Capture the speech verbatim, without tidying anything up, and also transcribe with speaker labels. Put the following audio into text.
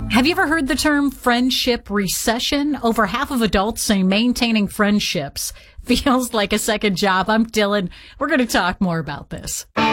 Speaker 1: Have you ever heard the term friendship recession? Over half of adults say maintaining friendships feels like a second job. I'm Dylan. We're going to talk more about this.